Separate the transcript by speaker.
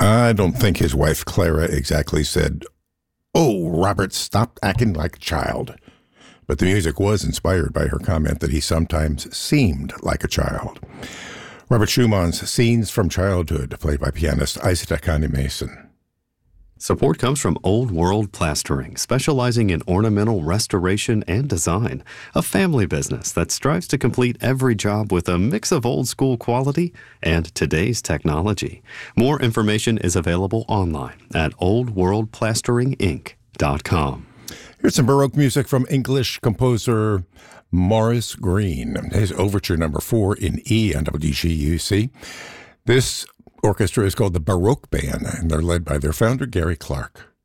Speaker 1: I don't think his wife Clara exactly said, "Oh, Robert, stop acting like a child." But the music was inspired by her comment that he sometimes seemed like a child. Robert Schumann's Scenes from Childhood, played by pianist Isaac Akane Mason.
Speaker 2: Support comes from Old World Plastering, specializing in ornamental restoration and design, a family business that strives to complete every job with a mix of old school quality and today's technology. More information is available online at oldworldplasteringinc.com.
Speaker 1: Here's some Baroque music from English composer Maurice Greene, his Overture No. 4 in E on WGUC. This orchestra is called the Baroque Band, and they're led by their founder, Gary Clark.